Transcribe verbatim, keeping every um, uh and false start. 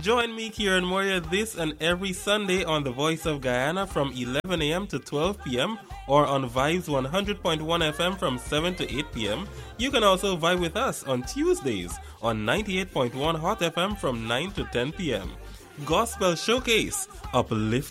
Join me, Kieran Moria, this and every Sunday on The Voice of Guyana from eleven a.m. to twelve p.m. or on Vibes one hundred point one F M from seven to eight p.m. You can also vibe with us on Tuesdays on ninety-eight point one Hot F M from nine to ten p.m. Gospel Showcase, uplift